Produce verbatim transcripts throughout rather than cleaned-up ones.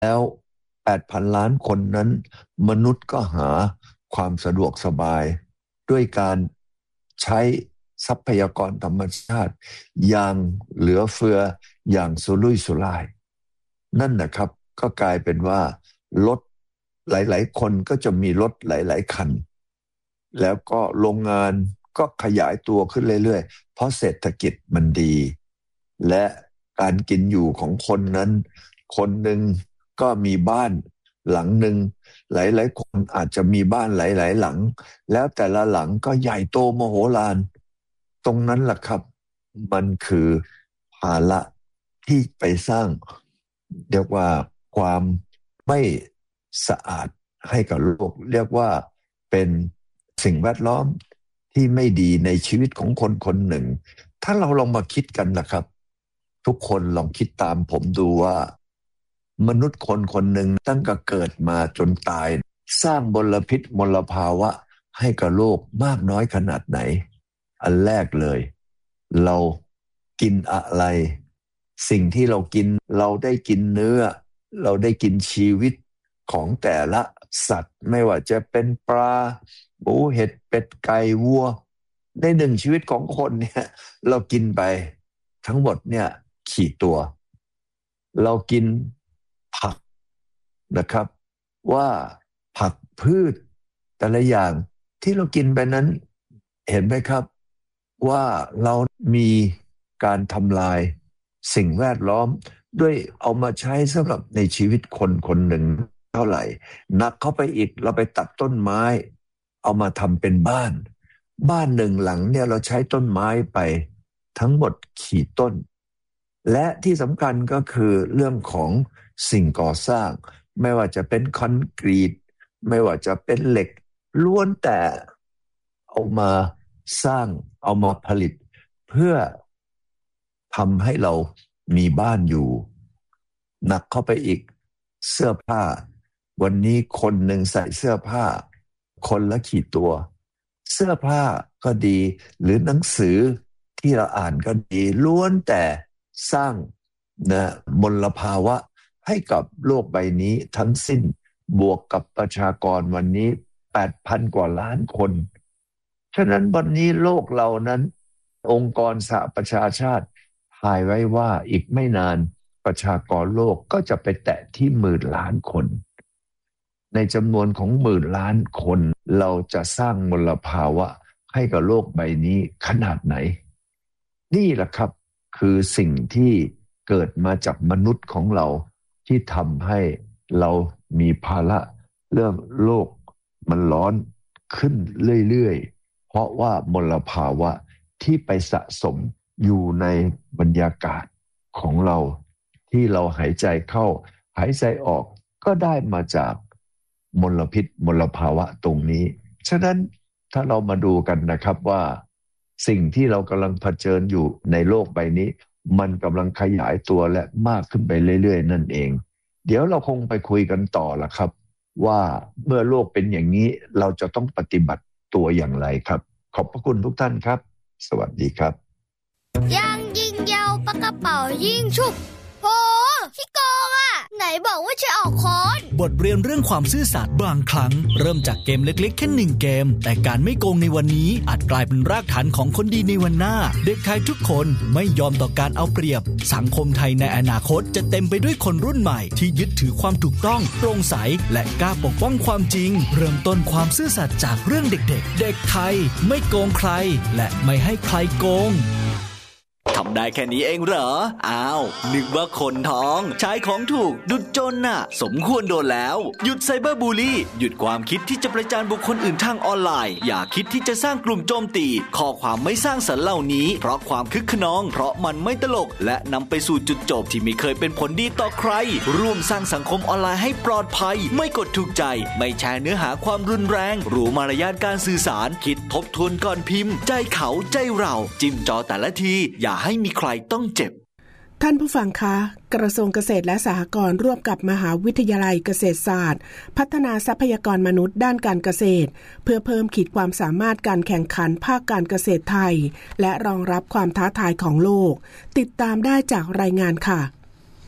แล้ว แปดพัน ล้านคนนั้นมนุษย์ก็หาความสะดวกสบายด้วยการใช้ทรัพยากรธรรมชาติอย่างเหลือเฟืออย่างสุรุ่ยสุร่ายนั่นนะครับก็กลายเป็นว่ารถหลายๆคนก็จะมีรถหลายๆคันแล้วก็โรงงานก็ขยายตัวขึ้นเรื่อยๆเพราะเศรษฐกิจมันดีและการกินอยู่ของคนนั้นคนหนึ่งก็มีบ้านหลังหนึ่งหลายๆคนอาจจะมีบ้านหลายๆหลังแล้วแต่ละหลังก็ใหญ่โตมโหฬารตรงนั้นล่ะครับมันคือภาระที่ไปสร้างเรียกว่าความไม่สะอาดให้กับโลกเรียกว่าเป็นสิ่งแวดล้อมที่ไม่ดีในชีวิตของคนคนหนึ่งถ้าเราลองมาคิดกันนะครับทุกคนลองคิดตามผมดูว่ามนุษย์คนคนหนึ่งตั้งแต่เกิดมาจนตายสร้างมลพิษมลภาวะให้กับโลกมากน้อยขนาดไหนอันแรกเลยเรากินอะไรสิ่งที่เรากินเราได้กินเนื้อเราได้กินชีวิตของแต่ละสัตว์ไม่ว่าจะเป็นปลาหมูเห็ดเป็ดไก่วัวในหนึ่งชีวิตของคนเนี่ยเรากินไปทั้งหมดเนี่ยกี่ตัวเรากินผักนะครับว่าผักพืชแต่ละอย่างที่เรากินไปนั้นเห็นไหมครับว่าเรามีการทำลายสิ่งแวดล้อมด้วยเอามาใช้สำหรับในชีวิตคนคนหนึ่งเท่าไหร่หนักเข้าไปอีกเราไปตัดต้นไม้เอามาทำเป็นบ้านบ้านหนึ่งหลังเนี่ยเราใช้ต้นไม้ไปทั้งหมดกี่ต้นและที่สำคัญก็คือเรื่องของสิ่งก่อสร้างไม่ว่าจะเป็นคอนกรีตไม่ว่าจะเป็นเหล็กล้วนแต่เอามาสร้างเอามาผลิตเพื่อทำให้เรามีบ้านอยู่หนักเข้าไปอีกเสื้อผ้าวันนี้คนหนึ่งใส่เสื้อผ้าคนละกี่ตัวเสื้อผ้าก็ดีหรือหนังสือที่เราอ่านก็ดีล้วนแต่สร้างนะมลภาวะให้กับโลกใบนี้ทั้งสิ้นบวกกับประชากรวันนี้ แปดพัน กว่าล้านคนฉะนั้นวันนี้โลกเรานั้นองค์กรสหประชาชาติทายไว้ว่าอีกไม่นานประชากรโลกก็จะไปแตะที่หมื่นล้านคนในจำนวนของหมื่นล้านคนเราจะสร้างมลภาวะให้กับโลกใบนี้ขนาดไหนนี่แหละครับคือสิ่งที่เกิดมาจากมนุษย์ของเราที่ทำให้เรามีภาระเรื่องโลกมันร้อนขึ้นเรื่อยๆเพราะว่ามลภาวะที่ไปสะสมอยู่ในบรรยากาศของเราที่เราหายใจเข้าหายใจออกก็ได้มาจากมลพิษมลภาวะตรงนี้ฉะนั้นถ้าเรามาดูกันนะครับว่าสิ่งที่เรากำลังเผชิญอยู่ในโลกใบนี้มันกำลังขยายตัวและมากขึ้นไปเรื่อยๆนั่นเองเดี๋ยวเราคงไปคุยกันต่อละครับว่าเมื่อโลกเป็นอย่างนี้เราจะต้องปฏิบัติตัวอย่างไรครับขอบพระคุณทุกท่านครับสวัสดีครับยังยิงยาวปากกระเป๋ายิงฉุบโหขี้โกงอ่ะไหนบอกว่าจะออกค้อนบทเรียนเรื่องความซื่อสัตย์บางครั้งเริ่มจากเกมเล็กๆแค่หนึ่งเกมแต่การไม่โกงในวันนี้อาจกลายเป็นรากฐานของคนดีในวันหน้าเด็กไทยทุกคนไม่ยอมต่อการเอาเปรียบสังคมไทยในอนาคตจะเต็มไปด้วยคนรุ่นใหม่ที่ยึดถือความถูกต้องโปร่งใสและกล้าปกป้องความจริงเริ่มต้นความซื่อสัตย์จากเรื่องเด็กๆเด็กไทยไม่โกงใครและไม่ให้ใครโกงทำได้แค่นี้เองเหรออ้าวนึกว่าคนท้องใช้ของถูกดุจจนน่ะสมควรโดนแล้วหยุดไซเบอร์บูลลี่หยุดความคิดที่จะประจานบุคคลอื่นทางออนไลน์อย่าคิดที่จะสร้างกลุ่มโจมตีข้อความไม่สร้างสรรค์เหล่านี้เพราะความคึกขนองเพราะมันไม่ตลกและนำไปสู่จุดจบที่ไม่เคยเป็นผลดีต่อใครร่วมสร้างสังคมออนไลน์ให้ปลอดภัยไม่กดถูกใจไม่แชร์เนื้อหาความรุนแรงรู้มารยาทการสื่อสารคิดทบทวนก่อนพิมพ์ใจเขาใจเราจิ้มจอแต่ละทีอย่าให้มีใครต้องเจ็บท่านผู้ฟังคะกระทรวงเกษตรและสหกรณ์ร่วมกับมหาวิทยาลัยเกษตรศาสตร์พัฒนาทรัพยากรมนุษย์ด้านการเกษตรเพื่อเพิ่มขีดความสามารถการแข่งขันภาคการเกษตรไทยและรองรับความท้าทายของโลกติดตามได้จากรายงานค่ะ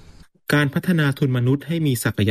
การพัฒนาทุนมนุษย์ให้มีศักย